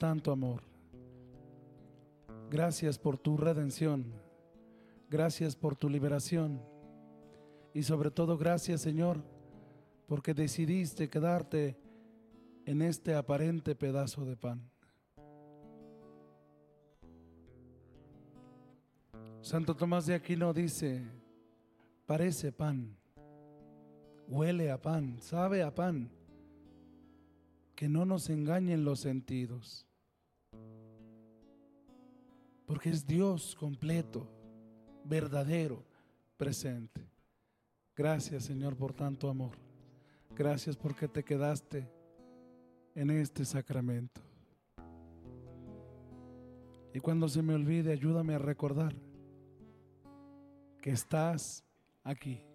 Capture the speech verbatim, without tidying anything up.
tanto amor. Gracias por tu redención. Gracias por tu liberación. Y sobre todo gracias, Señor, porque decidiste quedarte en este aparente pedazo de pan. Santo Tomás de Aquino dice: parece pan, huele a pan, sabe a pan, que no nos engañen los sentidos, porque es Dios completo, verdadero, presente. Gracias, Señor, por tanto amor. Gracias porque te quedaste en este sacramento. Y cuando se me olvide, ayúdame a recordar que estás aquí.